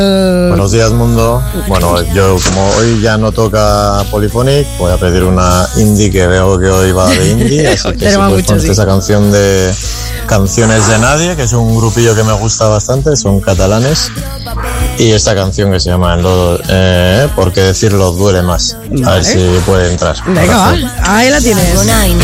Buenos días, mundo. Bueno, yo como hoy ya no toca Polyphonic, voy a pedir una indie que veo que hoy va de indie, así que si puedes ponerte esa canción de Canciones de Nadie, que es un grupillo que me gusta bastante, son catalanes, y esta canción que se llama ¿Por qué decirlo duele más? A ver si puede entrar. Venga, va, ahí la tienes.